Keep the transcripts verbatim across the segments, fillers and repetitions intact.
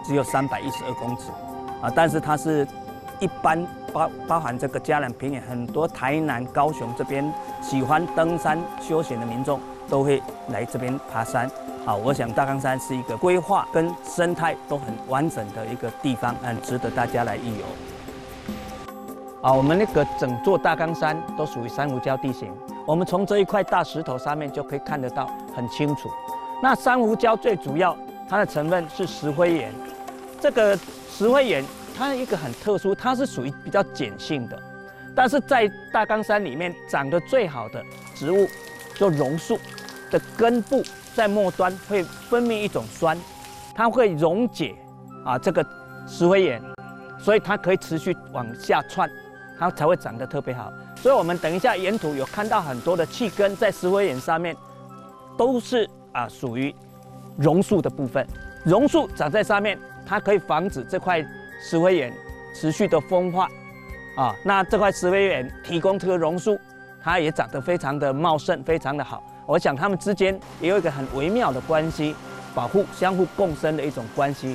只有三百一十二公尺，啊，但是它是一般包包含这个嘉南平原很多台南、高雄这边喜欢登山休闲的民众都会来这边爬山。啊，我想大冈山是一个规划跟生态都很完整的一个地方，很值得大家来一游。啊，我们那个整座大冈山都属于珊瑚礁地形，我们从这一块大石头上面就可以看得到很清楚。那珊瑚礁最主要它的成分是石灰岩，这个石灰岩它一个很特殊，它是属于比较碱性的，但是在大冈山里面长得最好的植物就榕树的根部在末端会分泌一种酸，它会溶解啊这个石灰岩，所以它可以持续往下窜。它才会长得特别好，所以我们等一下沿途有看到很多的气根在石灰岩上面，都是啊属于榕树的部分。榕树长在上面，它可以防止这块石灰岩持续的风化，啊，那这块石灰岩提供这个榕树，它也长得非常的茂盛，非常的好。我想它们之间也有一个很微妙的关系，保护、相互共生的一种关系。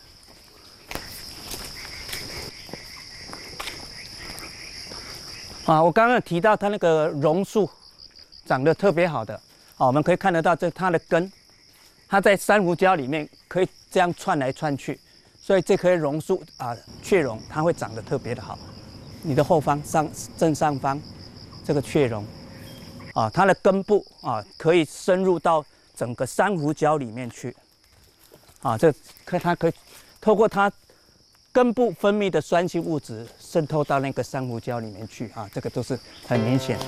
啊，我刚刚提到它那个榕树长得特别好的，啊，我们可以看得到这它的根，它在珊瑚礁里面可以这样窜来窜去，所以这棵榕树啊，雀榕它会长得特别的好。你的后方上正上方这个雀榕，啊，它的根部啊可以深入到整个珊瑚礁里面去，啊，这可它可以透过它根部分泌的酸性物质渗透到那个珊瑚礁里面去啊，这个都是很明显。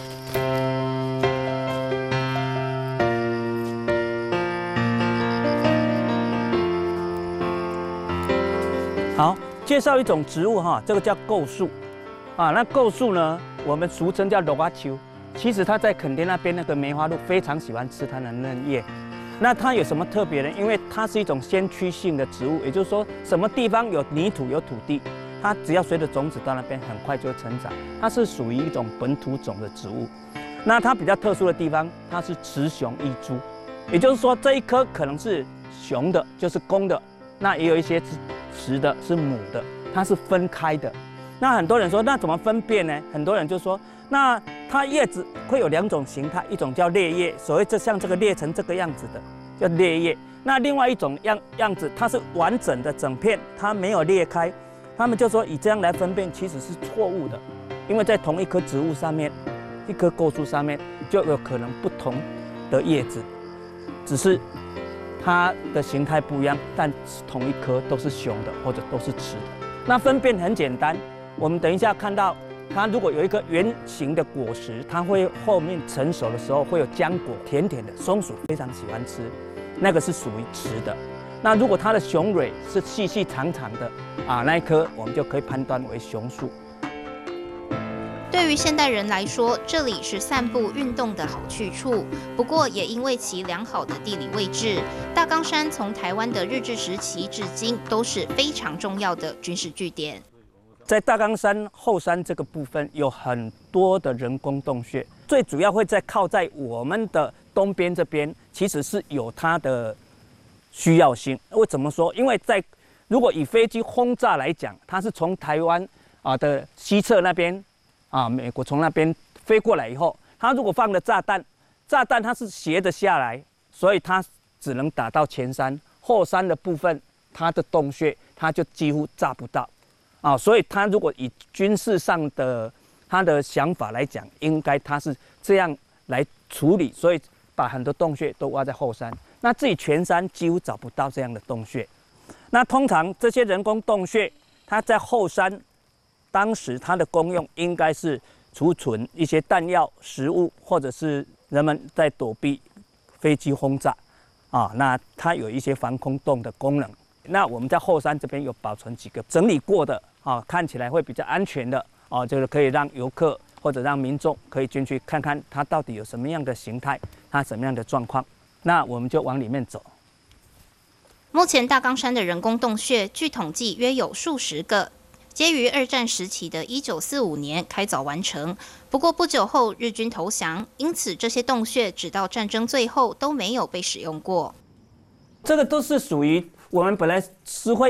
好，介绍一种植物哈，这个叫构树啊。那构树呢，我们俗称叫罗阿球，其实它在垦丁那边那个梅花鹿非常喜欢吃它的嫩叶。那它有什么特别呢？因为它是一种先驱性的植物，也就是说，什么地方有泥土、有土地，它只要随着种子到那边，很快就会成长。它是属于一种本土种的植物。那它比较特殊的地方，它是雌雄异株，也就是说，这一棵可能是雄的，就是公的；那也有一些是雌的，是母的，它是分开的。那很多人说，那怎么分辨呢？很多人就说，那它叶子会有两种形态，一种叫裂叶，所谓就像这个裂成这个样子的叫裂叶。那另外一种样样子，它是完整的整片，它没有裂开。他们就说以这样来分辨其实是错误的，因为在同一棵植物上面，一棵构树上面就有可能不同的叶子，只是它的形态不一样，但同一棵都是雄的或者都是雌的。那分辨很简单。我们等一下看到，它如果有一个圆形的果实，它会后面成熟的时候会有浆果，甜甜的，松鼠非常喜欢吃，那个是属于雌的。那如果它的雄蕊是细细长长的啊，那一棵我们就可以判断为雄树。 对于现代人来说，这里是散步运动的好去处。不过，也因为其良好的地理位置，大冈山从台湾的日治时期至今都是非常重要的军事据点。 在大冈山后山这个部分有很多的人工洞穴，最主要会在靠在我们的东边这边，其实是有它的需要性。为怎么说？因为在如果以飞机轰炸来讲，它是从台湾啊的西侧那边啊，美国从那边飞过来以后，它如果放了炸弹，炸弹它是斜着下来，所以它只能打到前山，后山的部分它的洞穴它就几乎炸不到。啊，所以他如果以军事上的他的想法来讲，应该他是这样来处理，所以把很多洞穴都挖在后山，那自己全山几乎找不到这样的洞穴。那通常这些人工洞穴，它在后山，当时它的功用应该是储存一些弹药、食物，或者是人们在躲避飞机轰炸，啊，那它有一些防空洞的功能。那我们在后山这边有保存几个整理过的。啊，看起来会比较安全的哦，就是可以让游客或者让民众可以进去看看它到底有什么样的形态，它什么样的状况。那我们就往里面走。 目前大冈山的人工洞穴，据统计约有数十个，皆于二战时期的一九四五年开凿完成。不过不久后日军投降，因此这些洞穴直到战争最后都没有被使用过。 这个都是属于我们本来石灰